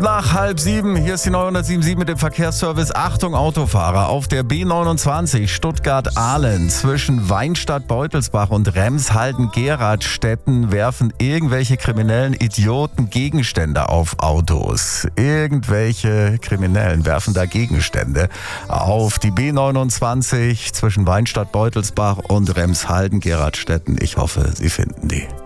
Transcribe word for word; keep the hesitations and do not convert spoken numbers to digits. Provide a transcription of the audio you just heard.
nach halb sieben, hier ist die neunhundertsiebenundsiebzig mit dem Verkehrsservice. Achtung Autofahrer, auf der B neunundzwanzig Stuttgart-Ahlen zwischen Weinstadt-Beutelsbach und Remshalden-Geradstetten werfen irgendwelche kriminellen Idioten Gegenstände auf Autos. Irgendwelche Kriminellen werfen da Gegenstände auf die B neunundzwanzig zwischen Weinstadt-Beutelsbach und Remshalden-Geradstetten. Ich hoffe, Sie finden die.